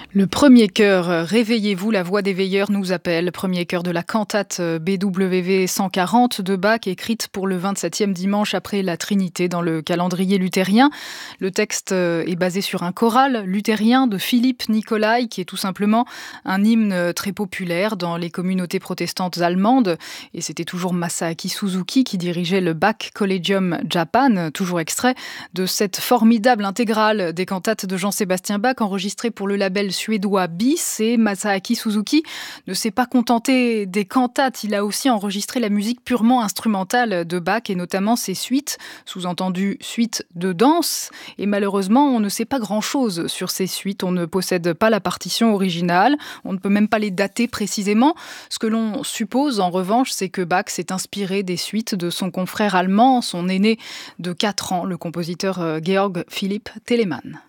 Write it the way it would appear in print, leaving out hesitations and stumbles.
Le premier chœur, Réveillez-vous, la voix des veilleurs nous appelle. Premier chœur de la cantate BWV 140 de Bach, écrite pour le 27e dimanche après la Trinité dans le calendrier luthérien. Le texte est basé sur un choral luthérien de Philippe Nicolai, qui est tout simplement un hymne très populaire dans les communautés protestantes allemandes. Et c'était toujours Masaaki Suzuki qui dirigeait le Bach Collegium Japan, toujours extrait de cette formidable intégrale des cantates de Jean-Sébastien Bach enregistrée pour le label suédois BIS. Et Masaaki Suzuki ne s'est pas contenté des cantates, il a aussi enregistré la musique purement instrumentale de Bach et notamment ses suites, sous-entendu suites de danse. Et malheureusement, on ne sait pas grand-chose sur ces suites, on ne possède pas la partition originale, on ne peut même pas les dater précisément. Ce que l'on suppose en revanche, c'est que Bach s'est inspiré des suites de son confrère allemand, son aîné de 4 ans, le compositeur Georg Philipp Telemann.